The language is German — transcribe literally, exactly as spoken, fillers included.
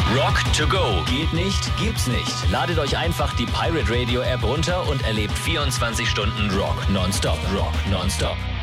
Rock to go. Geht nicht, gibt's nicht. Ladet euch einfach die Pirate Radio App runter und erlebt vierundzwanzig Stunden Rock nonstop. Rock nonstop.